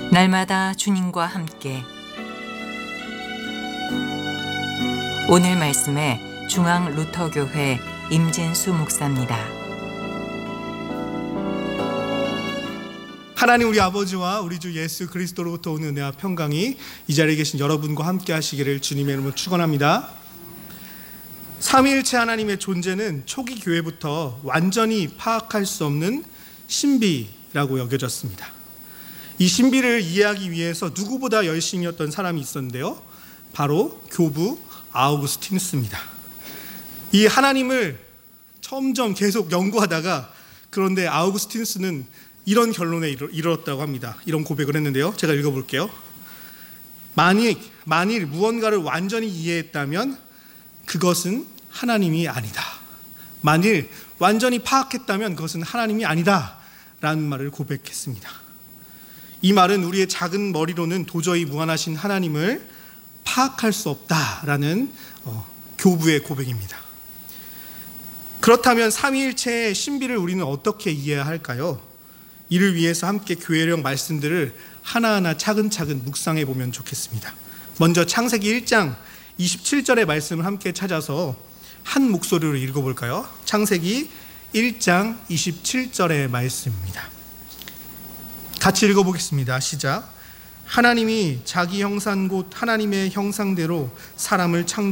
날마다 주님과 함께. 오늘 말씀에 중앙 루터교회 임진수 목사입니다. 하나님 우리 아버지와 우리 주 예수 그리스도로부터 오는 은혜와 평강이 이 자리에 계신 여러분과 함께 하시기를 주님의 이름으로 축원합니다. 삼위일체 하나님의 존재는 초기 교회부터 완전히 파악할 수 없는 신비라고 여겨졌습니다. 이 신비를 이해하기 위해서 누구보다 열심히 했던 사람이 있었는데요, 바로 교부 아우구스티누스입니다. 이 하나님을 점점 계속 연구하다가, 그런데 아우구스티누스는 이런 결론에 이르렀다고 합니다. 이런 고백을 했는데요, 제가 읽어볼게요. 만일 무언가를 완전히 이해했다면 그것은 하나님이 아니다. 만일 완전히 파악했다면 그것은 하나님이 아니다 라는 말을 고백했습니다. 이 말은 우리의 작은 머리로는 도저히 무한하신 하나님을 파악할 수 없다라는 교부의 고백입니다. 그렇다면 삼위일체의 신비를 우리는 어떻게 이해해야 할까요? 이를 위해서 함께 교회령 말씀들을 하나하나 차근차근 묵상해 보면 좋겠습니다. 먼저 창세기 1장 27절의 말씀을 함께 찾아서 한 목소리로 읽어볼까요? 창세기 1장 27절의 말씀입니다. 같이 읽어보겠습니다. 시작. 하나님이 자기 형상 곧 하나님의 형상대로 사람을 창조하셨습니다.